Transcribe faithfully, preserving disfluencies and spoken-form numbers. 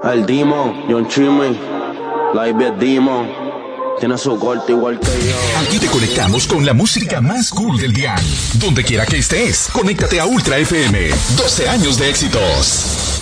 El Demon, John Chimmy, la I B Demon, tiene su corte igual que yo. Aquí te conectamos con la música más cool del dial. Donde quiera que estés, conéctate a Ultra F M. doce años de éxitos.